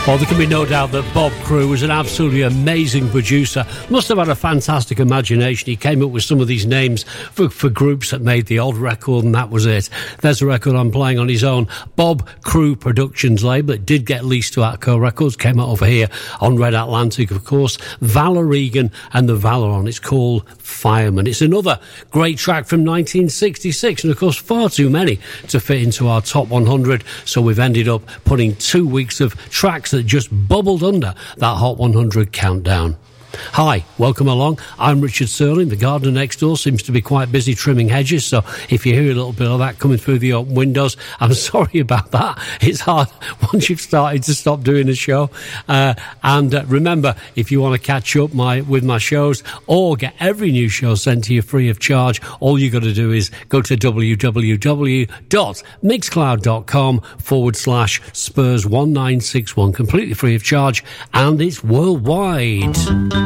Well, there can be no doubt that Bob Crewe was an absolutely amazing producer. Must have had a fantastic imagination. He came up with some of these names for groups that made the odd record, and that was it. There's a record I'm playing on his own Bob Crewe Productions label. It did get leased to Atco Records, came out over here on Red Atlantic, of course. Valor Egan and the Valoron. It's called Fireman. It's another great track from 1966, and of course far too many to fit into our top 100, so we've ended up putting 2 weeks of tracks that just bubbled under that Hot 100 countdown. Hi, welcome along. I'm Richard Sterling. The gardener next door seems to be quite busy trimming hedges, so if you hear a little bit of that coming through the open windows, I'm sorry about that. It's hard once you've started to stop doing the show. And remember, if you want to catch up with my shows or get every new show sent to you free of charge, all you got to do is go to www.mixcloud.com/Spurs1961, completely free of charge, and it's worldwide.